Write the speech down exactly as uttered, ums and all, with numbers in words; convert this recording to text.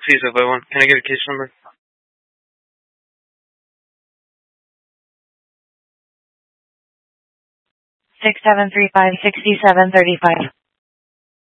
Please, if I want. Can I get a case number? Six seven three five sixty seven thirty five.